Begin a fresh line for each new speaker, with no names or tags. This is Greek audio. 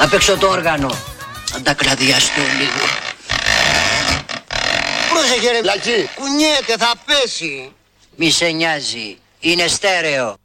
Να παίξω το όργανο. Να τα κλαδιαστώ λίγο.
Πρόσεχε ρε
Λακί.
κουνιέται, θα πέσει.
Μη σε νοιάζει. Είναι στέρεο.